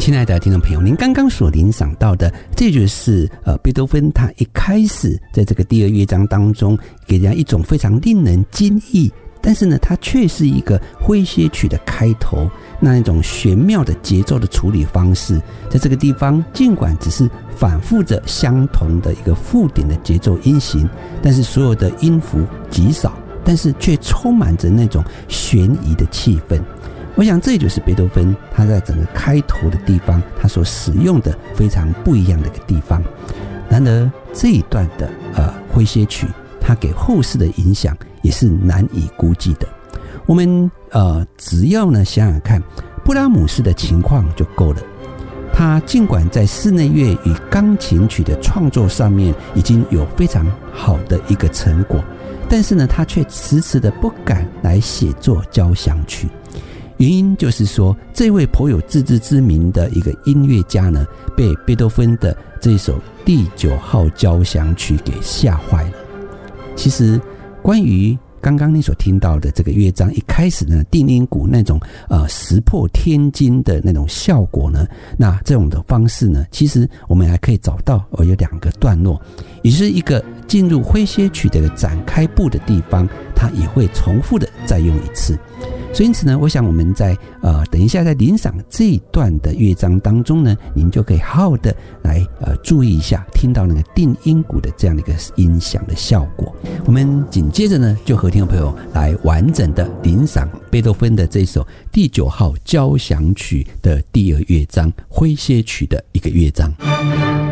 亲爱的听众朋友，您刚刚所聆赏到的，这就是贝多芬他一开始在这个第二乐章当中，给人家一种非常令人惊异，但是呢，它却是一个诙谐曲的开头，那一种玄妙的节奏的处理方式，在这个地方尽管只是反复着相同的一个附点的节奏音型，但是所有的音符极少，但是却充满着那种悬疑的气氛。我想这也就是贝多芬他在整个开头的地方他所使用的非常不一样的一个地方。然而这一段的诙谐曲，它给后世的影响也是难以估计的。我们只要呢想想看，布拉姆斯的情况就够了。他尽管在室内乐与钢琴曲的创作上面已经有非常好的一个成果，但是呢，他却迟迟的不敢来写作交响曲。原因就是说，这位颇有自知之明的一个音乐家呢，被贝多芬的这首第9号交响曲给吓坏了。其实关于刚刚你所听到的这个乐章一开始呢，定音鼓那种石破天惊的那种效果呢，那这种的方式呢，其实我们还可以找到有2个段落，也就是一个进入诙谐曲的展开部的地方，它也会重复的再用一次。所以因此呢，我想我们在等一下在聆赏这一段的乐章当中呢，您就可以好好的来注意一下，听到那个定音鼓的这样的一个音响的效果。我们紧接着呢，就和听众朋友来完整的聆赏贝多芬的这首第9号交响曲的第2乐章诙谐曲的一个乐章。